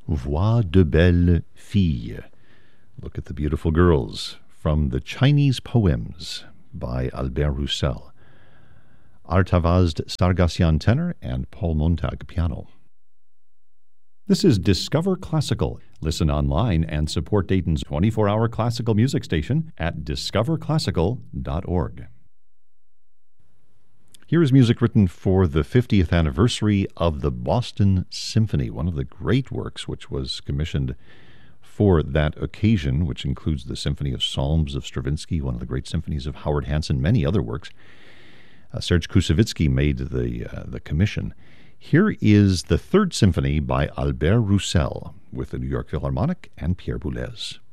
Voix de belles filles. Look at the beautiful girls from the Chinese Poems by Albert Roussel. Artavasd Sargassian tenor and Paul Montag piano. This is Discover Classical. Listen online and support Dayton's 24-hour classical music station at discoverclassical.org. Here is music written for the 50th anniversary of the Boston Symphony, one of the great works which was commissioned for that occasion, which includes the Symphony of Psalms of Stravinsky, one of the great symphonies of Howard Hanson, many other works. Serge Koussevitzky made the commission. Here is the Third Symphony by Albert Roussel with the New York Philharmonic and Pierre Boulez.